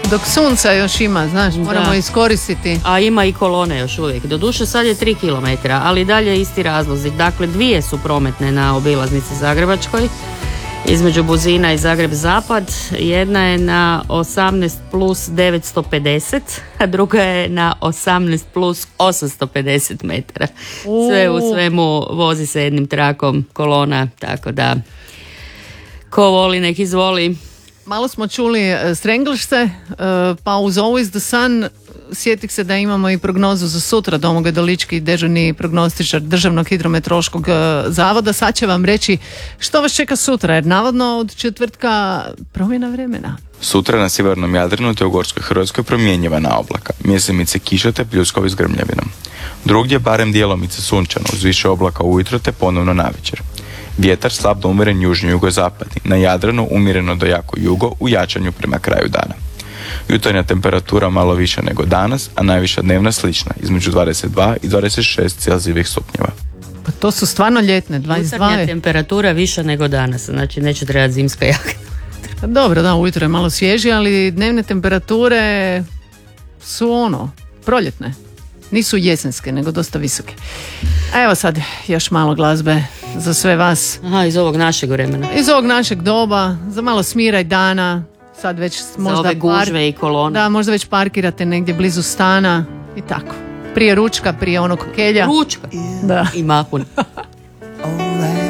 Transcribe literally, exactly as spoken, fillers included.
Dok sunca još ima, znaš, moramo Da. iskoristiti. A ima i kolone još uvijek. Doduše sad je tri kilometra, ali dalje isti razlozi. Dakle, dvije su prometne na obilaznici Zagrebačkoj, između Buzina i Zagreb Zapad. Jedna je na osamnaest plus devetsto pedeset, a druga je na osamnaest plus osamsto pedeset metara. Sve u svemu vozi se jednim trakom kolona, tako da ko voli nek izvoli. Malo smo čuli Stranglers-e, pa uz Always the Sun sjetih se da imamo i prognozu za sutra. Domagoj Dolički, dežurni prognostičar Državnog hidrometeorološkog zavoda. Sad će vam reći što vas čeka sutra, jer navodno od četvrtka promjena vremena. Sutra na sjevernom Jadranu te u Gorskoj Hrvatskoj promjenjivana oblaka, mjesemice kiša te pljuskovi s grmljavinom. Drugdje barem dijelomice sunčano, uz više oblaka ujutro te ponovno navečer. Vjetar slab do umjeren južno-jugozapadni, na Jadranu umjereno do jako jugo u jačanju prema kraju dana. Jutarnja temperatura malo više nego danas, a najviša dnevna slična, između dvadeset dva i dvadeset šest Celzijevih stupnjeva. Pa to su stvarno ljetne, dvadeset dva. Jutarnja temperatura više nego danas, znači neće trebati zimska jakna. Dobro, da, ujutro je malo svježi, ali dnevne temperature su ono, proljetne. Nisu jesenske, nego dosta visoke. A evo sad još malo glazbe za sve vas. Aha, iz ovog našeg vremena. Iz ovog našeg doba, za malo smiraj dana. Sad već možda za ove gužve par... i kolone. Da, možda već parkirate negdje blizu stana i tako. Prije ručka, prije onog kelja. Ručka Da. i mahun.